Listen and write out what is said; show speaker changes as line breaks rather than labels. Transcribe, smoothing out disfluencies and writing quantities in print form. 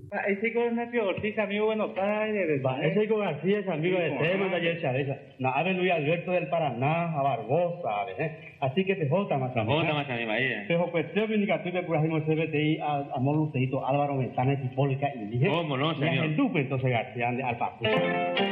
Ese con Nacho Ortiz, amigo de Buenos Aires.
Ese con García es amigo de Temas de ayer Chaveza. Nave Luis Alberto del Paraná, a Barbosa, ¿sabes? Así que te jota más a mí.
Jota más a mí, María.
Pero cuestión que indicativo de Curajimo CBTI a Moluceito, Álvaro Ventana, Hipólica y Lige.
¿Cómo no, señor?
Y a Gentupe, entonces García, al Paco.